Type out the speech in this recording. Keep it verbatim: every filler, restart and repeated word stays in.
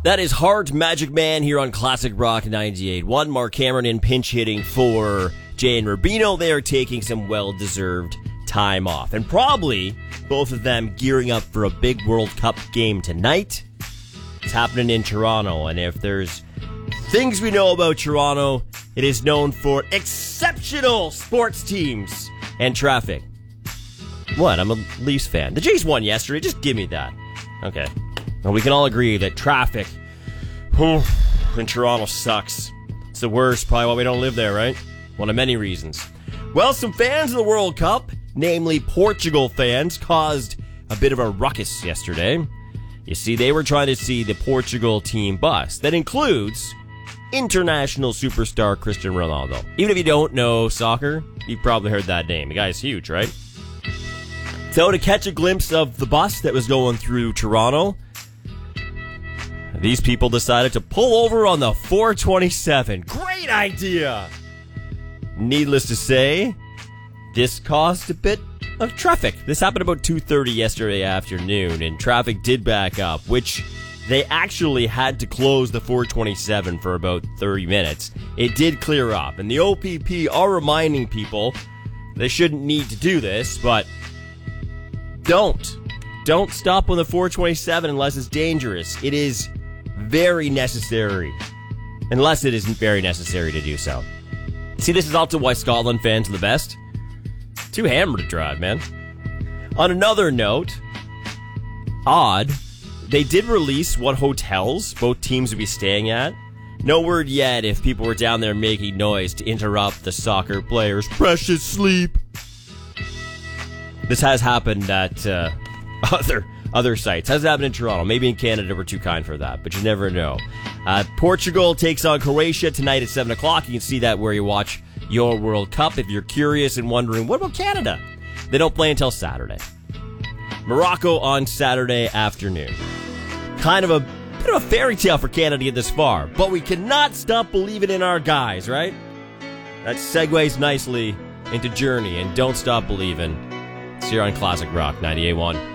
That is Heart Magic Man here on Classic Rock ninety-eight point one. Mark Cameron in pinch hitting for Jay and Rubino. They are taking some well-deserved time off. And probably both of them gearing up for a big World Cup game tonight. It's happening in Toronto. And if there's things we know about Toronto, it is known for exceptional sports teams and traffic. What? I'm a Leafs fan. The Jays won yesterday. Just give me that. Okay. Well, we can all agree that traffic whew, in Toronto sucks. It's the worst. Probably why we don't live there, right? One of many reasons. Well, some fans of the World Cup, namely Portugal fans, caused a bit of a ruckus yesterday. You see, they were trying to see the Portugal team bus. That includes international superstar Cristiano Ronaldo. Even if you don't know soccer, you've probably heard that name. The guy's huge, right? So to catch a glimpse of the bus that was going through Toronto, these people decided to pull over on the four twenty-seven. Great idea! Needless to say, this caused a bit of traffic. This happened about two thirty yesterday afternoon, and traffic did back up, which they actually had to close the four twenty-seven for about thirty minutes. It did clear up, and the O P P are reminding people they shouldn't need to do this, but don't. Don't stop on the four twenty-seven unless it's dangerous. It is very necessary, unless it isn't very necessary to do so. See, this is also why Scotland fans are the best. Too hammered to drive, man. On another note, odd, they did release what hotels both teams would be staying at. No word yet if people were down there making noise to interrupt the soccer players' precious sleep. This has happened at uh, other other sites. Has happened in Toronto. Maybe in Canada we're too kind for that, but you never know. Uh, Portugal takes on Croatia tonight at seven o'clock. You can see that where you watch your World Cup. If you're curious and wondering, what about Canada? They don't play until Saturday. Morocco on Saturday afternoon. Kind of a bit of a fairy tale for Canada to get this far, but we cannot stop believing in our guys, right? That segues nicely into Journey and Don't Stop Believing. It's here on Classic Rock ninety-eight point one.